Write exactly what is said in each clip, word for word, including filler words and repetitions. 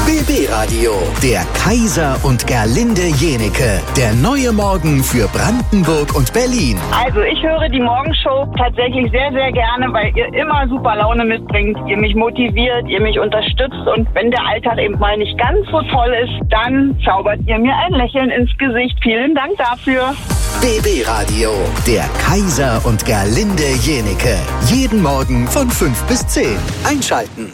B B-Radio, der Kaiser und Gerlinde Jenecke. Der neue Morgen für Brandenburg und Berlin. Also ich höre die Morgenshow tatsächlich sehr, sehr gerne, weil ihr immer super Laune mitbringt. Ihr mich motiviert, ihr mich unterstützt. Und wenn der Alltag eben mal nicht ganz so toll ist, dann zaubert ihr mir ein Lächeln ins Gesicht. Vielen Dank dafür. B B-Radio, der Kaiser und Gerlinde Jenecke. Jeden Morgen von fünf bis zehn. Einschalten.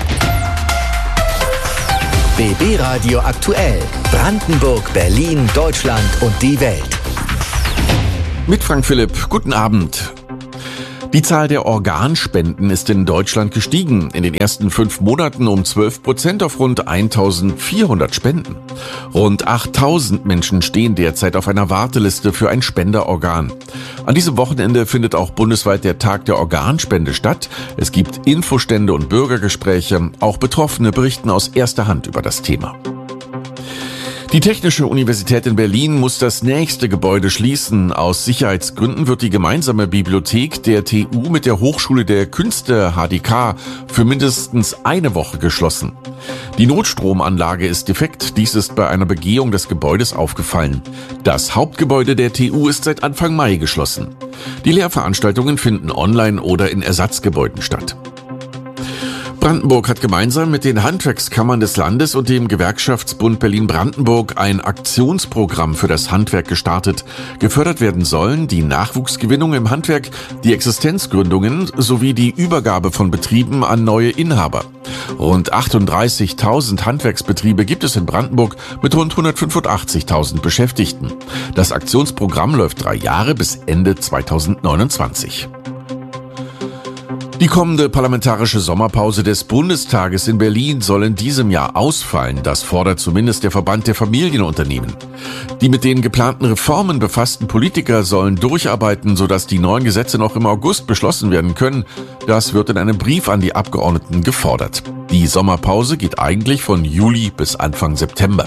B B-Radio aktuell. Brandenburg, Berlin, Deutschland und die Welt. Mit Frank Philipp, guten Abend. Die Zahl der Organspenden ist in Deutschland gestiegen. In den ersten fünf Monaten um zwölf Prozent auf rund eintausendvierhundert Spenden. Rund achttausend Menschen stehen derzeit auf einer Warteliste für ein Spenderorgan. An diesem Wochenende findet auch bundesweit der Tag der Organspende statt. Es gibt Infostände und Bürgergespräche. Auch Betroffene berichten aus erster Hand über das Thema. Die Technische Universität in Berlin muss das nächste Gebäude schließen. Aus Sicherheitsgründen wird die gemeinsame Bibliothek der T U mit der Hochschule der Künste H D K für mindestens eine Woche geschlossen. Die Notstromanlage ist defekt. Dies ist bei einer Begehung des Gebäudes aufgefallen. Das Hauptgebäude der T U ist seit Anfang Mai geschlossen. Die Lehrveranstaltungen finden online oder in Ersatzgebäuden statt. Brandenburg hat gemeinsam mit den Handwerkskammern des Landes und dem Gewerkschaftsbund Berlin-Brandenburg ein Aktionsprogramm für das Handwerk gestartet. Gefördert werden sollen die Nachwuchsgewinnung im Handwerk, die Existenzgründungen sowie die Übergabe von Betrieben an neue Inhaber. Rund achtunddreißigtausend Handwerksbetriebe gibt es in Brandenburg mit rund hundertfünfundachtzigtausend Beschäftigten. Das Aktionsprogramm läuft drei Jahre bis Ende zweitausendneunundzwanzig. Die kommende parlamentarische Sommerpause des Bundestages in Berlin soll in diesem Jahr ausfallen. Das fordert zumindest der Verband der Familienunternehmen. Die mit den geplanten Reformen befassten Politiker sollen durcharbeiten, sodass die neuen Gesetze noch im August beschlossen werden können. Das wird in einem Brief an die Abgeordneten gefordert. Die Sommerpause geht eigentlich von Juli bis Anfang September.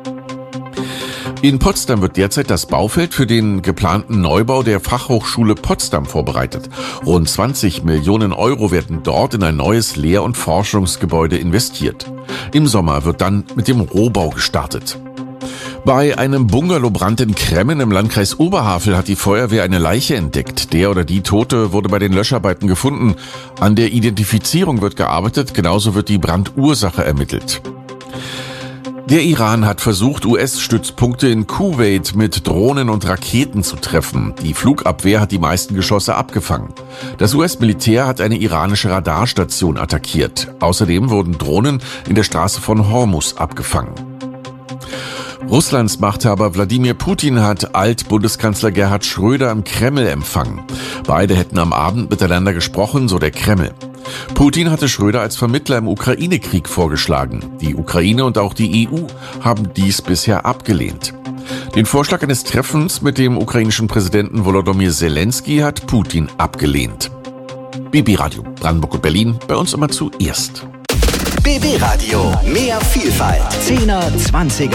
In Potsdam wird derzeit das Baufeld für den geplanten Neubau der Fachhochschule Potsdam vorbereitet. Rund zwanzig Millionen Euro werden dort in ein neues Lehr- und Forschungsgebäude investiert. Im Sommer wird dann mit dem Rohbau gestartet. Bei einem Bungalowbrand in Kremmen im Landkreis Oberhavel hat die Feuerwehr eine Leiche entdeckt. Der oder die Tote wurde bei den Löscharbeiten gefunden. An der Identifizierung wird gearbeitet, genauso wird die Brandursache ermittelt. Der Iran hat versucht, U S-Stützpunkte in Kuwait mit Drohnen und Raketen zu treffen. Die Flugabwehr hat die meisten Geschosse abgefangen. Das U S-Militär hat eine iranische Radarstation attackiert. Außerdem wurden Drohnen in der Straße von Hormuz abgefangen. Russlands Machthaber Wladimir Putin hat Alt-Bundeskanzler Gerhard Schröder im Kreml empfangen. Beide hätten am Abend miteinander gesprochen, so der Kreml. Putin hatte Schröder als Vermittler im Ukraine-Krieg vorgeschlagen. Die Ukraine und auch die E U haben dies bisher abgelehnt. Den Vorschlag eines Treffens mit dem ukrainischen Präsidenten Volodymyr Zelensky hat Putin abgelehnt. B B-Radio, Brandenburg und Berlin, bei uns immer zuerst. B B-Radio, mehr Vielfalt. Zehner, Zwanziger